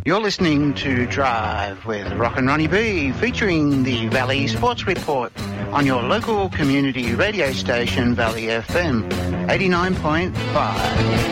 You're listening to Drive with Rock and Ronnie B, featuring the Valley Sports Report on your local community radio station, Valley FM 89.5.